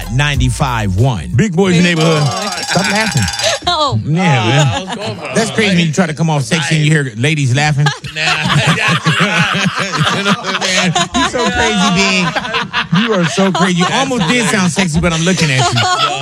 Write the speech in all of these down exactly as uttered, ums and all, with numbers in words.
ninety-five point one. Big Boys Big Neighborhood. Boy. Stop laughing. Oh. Yeah, man. Oh, that's crazy when you try to come off sexy and you hear ladies laughing. Nah. You know what I'm saying? You're so crazy, Big. You are so crazy. You almost did sound sexy, but I'm looking at you.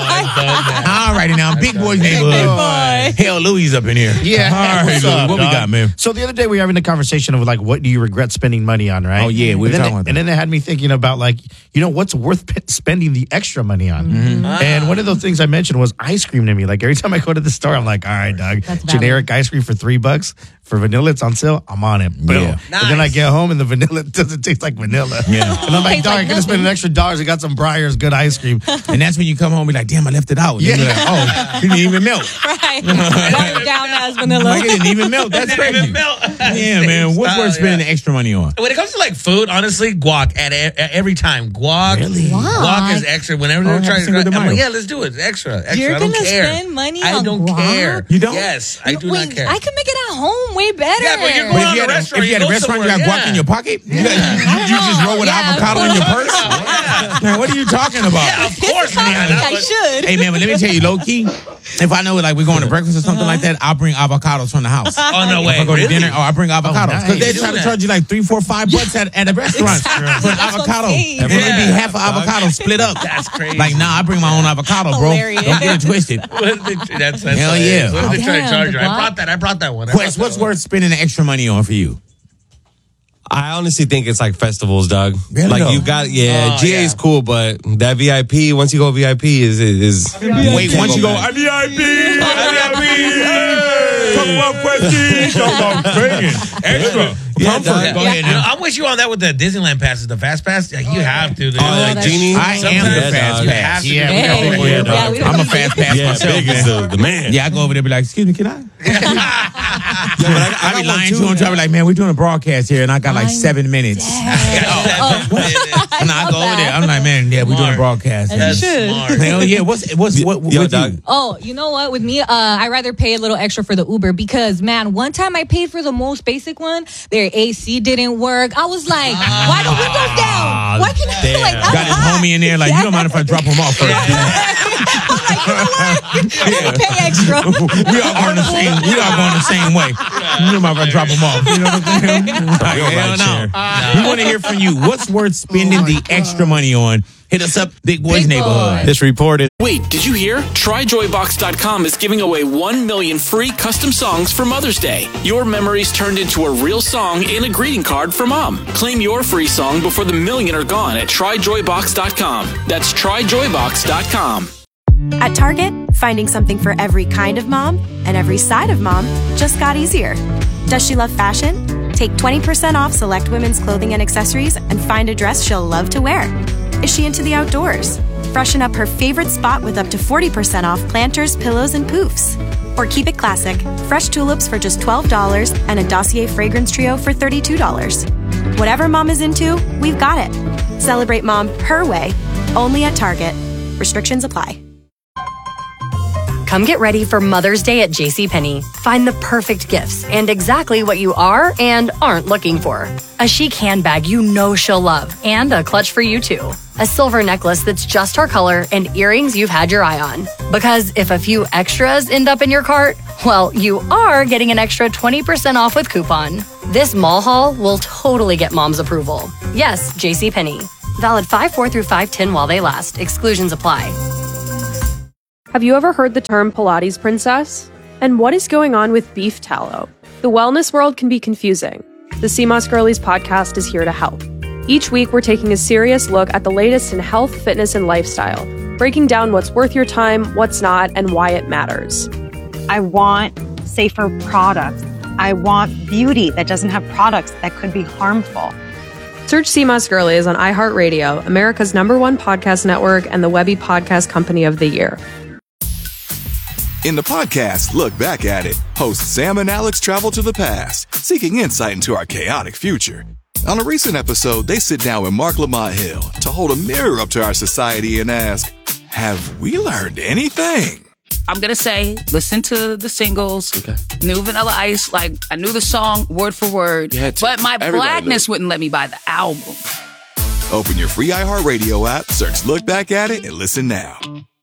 All righty now. Big Boys Neighborhood. Hell, Louis up in here. Yeah. All right, up, what dog? we got, man? So the other day we were having a conversation of like, what do you regret spending money on, right? Oh, yeah. We were talking and then, about that. And then it had me thinking about like, you know, what's worth p- spending the extra money on? Mm-hmm. Ah. And one of those things I mentioned was ice cream to me. Like every time I go to the store, I'm like, all right, dog, That's generic valid. ice cream for three bucks. For vanilla, it's on sale. I'm on it. Boom. Yeah. Nice. And then I get home and the vanilla doesn't taste like vanilla. Yeah. And I'm like, Tastes dog, like I could have spent an extra dollars. I got some Breyer's good ice cream. And that's when you come home and be like, damn, I left it out. Yeah. Yeah. Like, oh, it didn't even melt. Right. Watered down as vanilla. Like, it didn't even melt. That's It didn't crazy. even melt. Yeah, man. What's Style, worth spending yeah. the extra money on? When it comes to like food, honestly, guac at, e- at every time. Guac, Really? guac is extra. Whenever Oh, they're have trying to, Cinco de I'm Mayo. like, yeah, let's do it. Extra, extra. You're I don't gonna care. spend money I on don't guac? care. You don't? Yes, I do Wait, not care. I can make it at home way better. Yeah, but you're But going if you to had a a, restaurant, if you had a you go restaurant, you got somewhere, guac yeah. in your pocket? You, got, you, you just roll with Yeah, avocado in your purse? Man, what are you talking about? Yeah, of course, I man. think I should. Hey, man, but let me tell you, low key, if I know like we're going to breakfast or something like that, I'll bring avocados from the house. Oh, no way. If I go to Really? dinner, oh, I bring avocados. nice. Because they Do try to that. charge you like three, four, five bucks at, at a restaurant for an That's what I'm avocado. saying. And it'll be Yeah. half an avocado split up. That's crazy. Like, nah, I bring my own avocado, bro. Hilarious. Don't get it twisted. What did they, that's, that's Hell hilarious. yeah. What did they try to Damn, charge the you? I guac. brought that. I brought that one. I Quest, brought what's that one. worth spending the extra money on for you? I honestly think it's like festivals, dog. Really Like though? you got, yeah, Oh, G A is yeah. cool, but that V I P, once you go V I P, is is. Wait, once you go, back. I'm V I P, I'm V I P, hey, talk about prestige, talk about singing, extra. Yeah, Comfort. dog. Go Yeah, ahead you know, now. I'm with you on that with the Disneyland passes, the fast pass. Like, you have to. dude. Oh, like that's- Genie? I am the Sometimes fast you pass. have to Yeah, do we that. got big boy, Yeah, dog. we don't I'm a fast pass Yeah, myself, big is man. the, the man. Yeah, I go over there and be like, excuse me, can I? Yeah, but I, I, I be got lying one to too. him, trying to be like, man, we're doing a broadcast here, and I got like I'm seven minutes. Oh. And I go over there, I'm like, man, yeah, we're doing a broadcast. As That's you should. smart. Hell yeah, what's what's what? Yo, what dog. you? Oh, you know what? With me, uh, I rather pay a little extra for the Uber because, man, one time I paid for the most basic one. Their A C didn't work. I was like, why the windows down? Why can I damn. like? I'm Got his hot. homie in there, like, you don't mind if I drop him off first? I'm like, you know what? Let me pay extra. we are going the same. We are going the same way. You don't mind if I drop him off? You know what I'm saying? Like, You're hell right, no. Cher. We want to hear from you. What's worth spending the extra money on? Hit us up, Big Boys Big Neighborhood. This reported. Wait, did you hear? try joy box dot com is giving away one million free custom songs for Mother's Day. Your memories turned into a real song and a greeting card for mom. Claim your free song before the million are gone at try joy box dot com. That's try joy box dot com. At Target, finding something for every kind of mom and every side of mom just got easier. Does she love fashion? Take twenty percent off select women's clothing and accessories and find a dress she'll love to wear. Is she into the outdoors? Freshen up her favorite spot with up to forty percent off planters, pillows, and poofs. Or keep it classic, fresh tulips for just twelve dollars and a Dossier fragrance trio for thirty-two dollars. Whatever mom is into, we've got it. Celebrate mom her way, only at Target. Restrictions apply. Come get ready for Mother's Day at JCPenney. Find the perfect gifts and exactly what you are and aren't looking for. A chic handbag you know she'll love and a clutch for you too. A silver necklace that's just her color and earrings you've had your eye on. Because if a few extras end up in your cart, well, you are getting an extra twenty percent off with coupon. This mall haul will totally get mom's approval. Yes, JCPenney. Valid five four through five ten while they last. Exclusions apply. Have you ever heard the term Pilates princess? And what is going on with beef tallow? The wellness world can be confusing. The C M O S Girlies podcast is here to help. Each week, we're taking a serious look at the latest in health, fitness, and lifestyle, breaking down what's worth your time, what's not, and why it matters. I want safer products. I want beauty that doesn't have products that could be harmful. Search C M O S Girlies on iHeartRadio, America's number one podcast network and the Webby Podcast Company of the Year. In the podcast, Look Back at It, hosts Sam and Alex travel to the past, seeking insight into our chaotic future. On a recent episode, they sit down with Mark Lamont Hill to hold a mirror up to our society and ask, have we learned anything? I'm going to say, listen to the singles, okay. New Vanilla Ice, like, I knew the song word for word, but my Everybody blackness knew. wouldn't let me buy the album. Open your free iHeartRadio app, search Look Back at It, and listen now.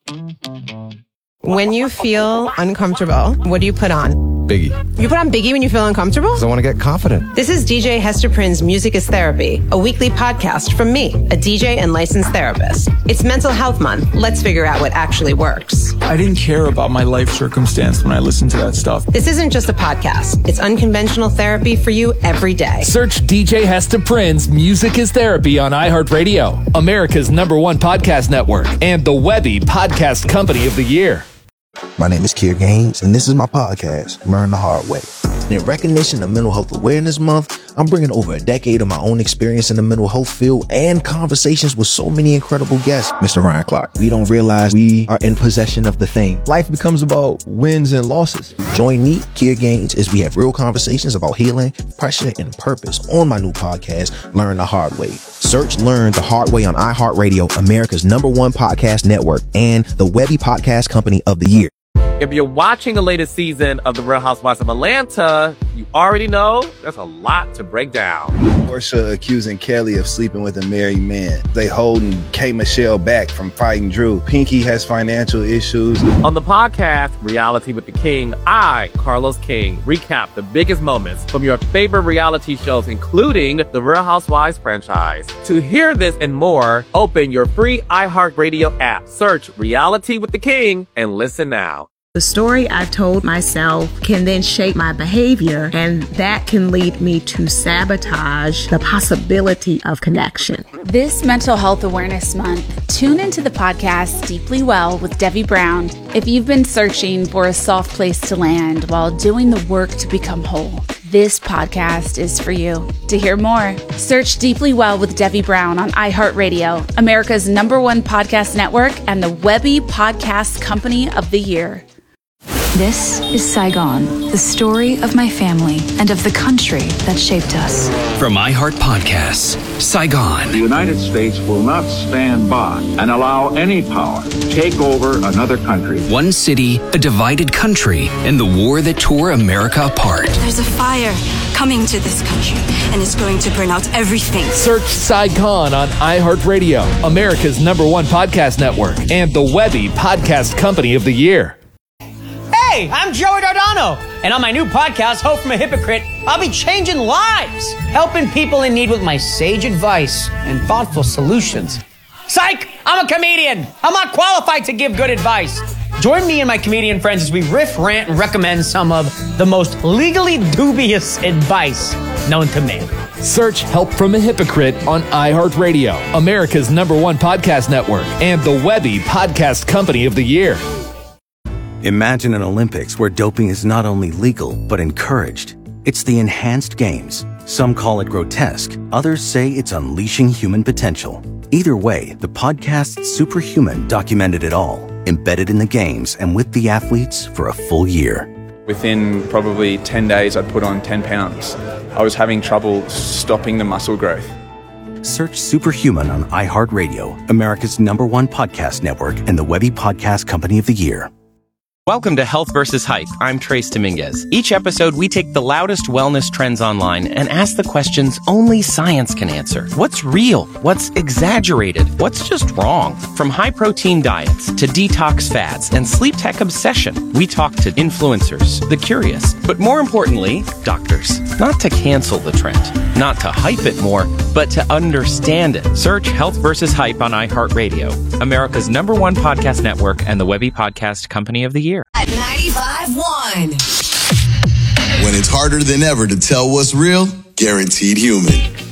When you feel uncomfortable, what do you put on? Biggie. You put on Biggie when you feel uncomfortable? Because I want to get confident. This is D J Hester Prynne's Music is Therapy, a weekly podcast from me, a D J and licensed therapist. It's Mental Health Month. Let's figure out what actually works. I didn't care about my life circumstance when I listened to that stuff. This isn't just a podcast. It's unconventional therapy for you every day. Search D J Hester Prynne's Music is Therapy on iHeartRadio, America's number one podcast network, and the Webby Podcast Company of the Year. My name is Kier Gaines, and this is my podcast, Learn the Hard Way. In recognition of Mental Health Awareness Month, I'm bringing over a decade of my own experience in the mental health field and conversations with so many incredible guests. Mister Ryan Clark, we don't realize we are in possession of the thing. Life becomes about wins and losses. Join me, Kier Gaines, as we have real conversations about healing, pressure, and purpose on my new podcast, Learn the Hard Way. Search Learn the Hard Way on iHeartRadio, America's number one podcast network, and the Webby Podcast Company of the Year. If you're watching the latest season of The Real Housewives of Atlanta, you already know there's a lot to break down. Porsha accusing Kelly of sleeping with a married man. They holding K. Michelle back from fighting Drew. Pinky has financial issues. On the podcast, Reality with the King, I, Carlos King, recap the biggest moments from your favorite reality shows, including the Real Housewives franchise. To hear this and more, open your free iHeartRadio app, search Reality with the King, and listen now. The story I've told myself can then shape my behavior, and that can lead me to sabotage the possibility of connection. This Mental Health Awareness Month, tune into the podcast Deeply Well with Debbie Brown. If you've been searching for a soft place to land while doing the work to become whole, this podcast is for you. To hear more, search Deeply Well with Debbie Brown on iHeartRadio, America's number one podcast network, and the Webby Podcast Company of the Year. This is Saigon, the story of my family and of the country that shaped us. From iHeart Podcasts, Saigon. The United States will not stand by and allow any power to take over another country. One city, a divided country, and the war that tore America apart. There's a fire coming to this country, and it's going to burn out everything. Search Saigon on iHeartRadio, America's number one podcast network, and the Webby Podcast Company of the Year. Hey, I'm Joey Dardano, and on my new podcast, Hope from a Hypocrite, I'll be changing lives, helping people in need with my sage advice and thoughtful solutions. Psych! I'm a comedian. I'm not qualified to give good advice. Join me and my comedian friends as we riff, rant, and recommend some of the most legally dubious advice known to man. Search Help from a Hypocrite on iHeartRadio, America's number one podcast network, and the Webby Podcast Company of the Year. Imagine an Olympics where doping is not only legal, but encouraged. It's the enhanced games. Some call it grotesque. Others say it's unleashing human potential. Either way, the podcast Superhuman documented it all, embedded in the games and with the athletes for a full year. Within probably ten days, I'd put on ten pounds. I was having trouble stopping the muscle growth. Search Superhuman on iHeartRadio, America's number one podcast network, and the Webby Podcast Company of the Year. Welcome to Health versus Hype. I'm Trace Dominguez. Each episode, we take the loudest wellness trends online and ask the questions only science can answer. What's real? What's exaggerated? What's just wrong? From high-protein diets to detox fads and sleep tech obsession, we talk to influencers, the curious, but more importantly, doctors. Not to cancel the trend, not to hype it more, but to understand it. Search Health versus Hype on iHeartRadio, America's number one podcast network, and the Webby Podcast Company of the Year. At ninety-five point one. When it's harder than ever to tell what's real, Guaranteed Human.